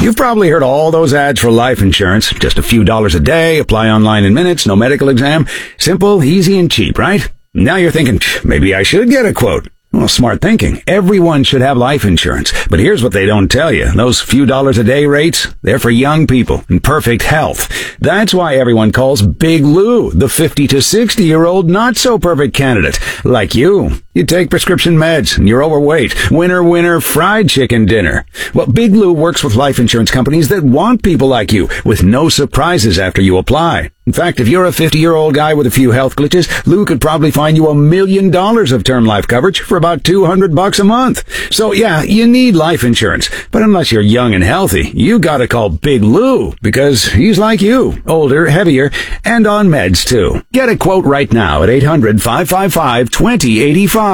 You've probably heard all those ads for life insurance. Just a few dollars a day, apply online in minutes, no medical exam. Simple, easy, and cheap, right? Now you're thinking, maybe I should get a quote. Well, smart thinking. Everyone should have life insurance. But here's what they don't tell you. Those few dollars a day rates, they're for young people in perfect health. That's why everyone calls Big Lou the 50 to 60-year-old not-so-perfect candidate. Like you. You take prescription meds and you're overweight. Winner, fried chicken dinner. Well, Big Lou works with life insurance companies that want people like you with no surprises after you apply. In fact, if you're a 50-year-old guy with a few health glitches, Lou could probably find you $1 million of term life coverage for about $200 a month. So yeah, you need life insurance. But unless you're young and healthy, you gotta call Big Lou because he's like you. Older, heavier, and on meds too. Get a quote right now at 800-555-2085.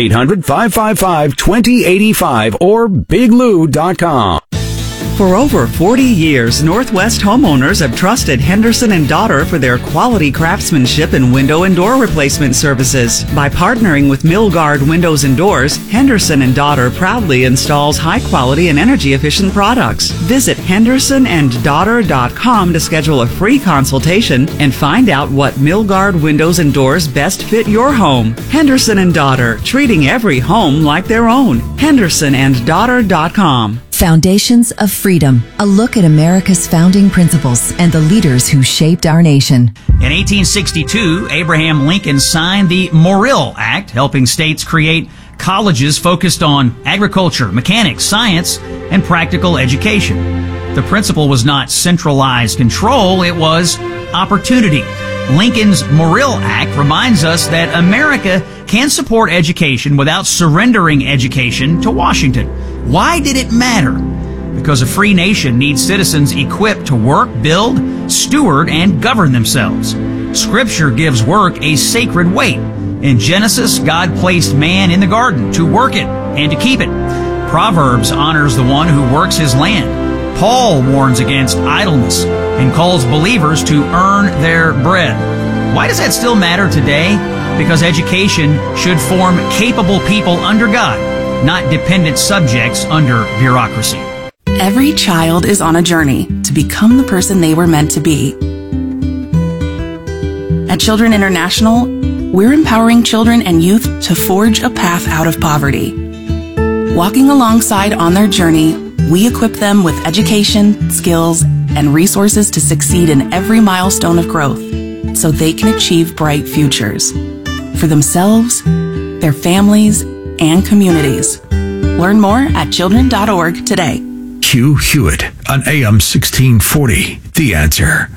800-555-2085 or biglou.com. For over 40 years, Northwest homeowners have trusted Henderson & Daughter for their quality craftsmanship and window and door replacement services. By partnering with Milgard Windows and Doors, Henderson & Daughter proudly installs high-quality and energy-efficient products. Visit hendersonanddaughter.com to schedule a free consultation and find out what Milgard Windows and Doors best fit your home. Henderson & Daughter, treating every home like their own. hendersonanddaughter.com. Foundations of Freedom, a look at America's founding principles and the leaders who shaped our nation. In 1862, Abraham Lincoln signed the Morrill Act, helping states create colleges focused on agriculture, mechanics, science, and practical education. The principle was not centralized control, it was opportunity. Lincoln's Morrill Act reminds us that America can support education without surrendering education to Washington. Why did it matter? Because a free nation needs citizens equipped to work, build, steward, and govern themselves. Scripture gives work a sacred weight. In Genesis, God placed man in the garden to work it and to keep it. Proverbs honors the one who works his land. Paul warns against idleness and calls believers to earn their bread. Why does that still matter today? Because education should form capable people under God, not dependent subjects under bureaucracy. Every child is on a journey to become the person they were meant to be. At Children International, we're empowering children and youth to forge a path out of poverty. Walking alongside on their journey, we equip them with education, skills, and resources to succeed in every milestone of growth so they can achieve bright futures for themselves, their families, and communities. Learn more at children.org today. Hugh Hewitt on AM 1640. The Answer.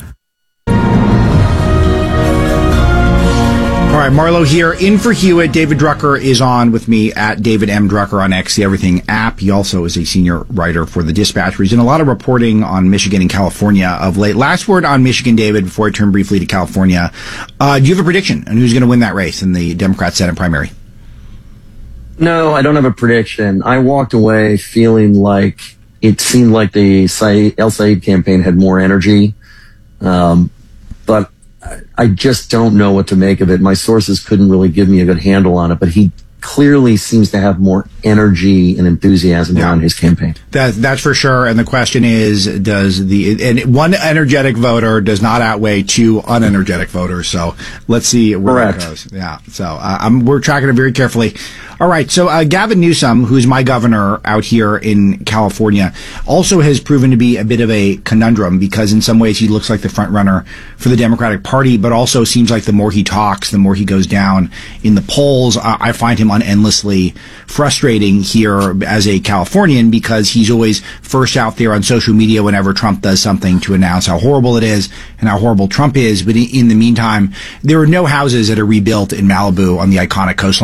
All right, Marlo here, in for Hewitt. David Drucker is on with me at David M. Drucker on X, the Everything app. He also is a senior writer for The Dispatch. He's done a lot of reporting on Michigan and California of late. Last word on Michigan, David, before I turn briefly to California. Do you have a prediction on who's going to win that race in the Democrat Senate primary? No, I don't have a prediction. I walked away feeling like it seemed like the El Said campaign had more energy. But I just don't know what to make of it. My sources couldn't really give me a good handle on it, but he clearly seems to have more energy and enthusiasm around his campaign. That's for sure. And the question is, and one energetic voter does not outweigh two unenergetic voters. So let's see where that goes. Yeah. So we're tracking it very carefully. All right. So Gavin Newsom, who's my governor out here in California, also has proven to be a bit of a conundrum because in some ways he looks like the front runner for the Democratic Party, but also seems like the more he talks, the more he goes down in the polls. I find him endlessly frustrating here as a Californian because he's always first out there on social media whenever Trump does something to announce how horrible it is and how horrible Trump is. But in the meantime, there are no houses that are rebuilt in Malibu on the iconic coastline